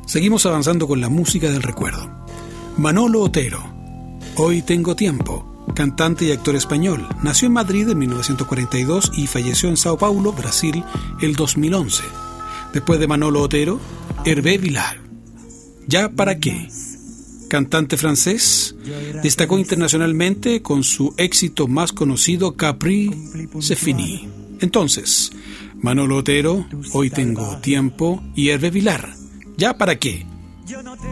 Seguimos avanzando con la música del recuerdo. Manolo Otero, Hoy tengo tiempo, cantante y actor español. Nació en Madrid en 1942 y falleció en Sao Paulo, Brasil, el 2011. Después de Manolo Otero, Hervé Villard. ¿Ya para qué? Cantante francés, destacó internacionalmente con su éxito más conocido Capri, c'est fini. Entonces, Manolo Otero, Hoy tengo tiempo, y Hervé Villard. ¿Ya para qué?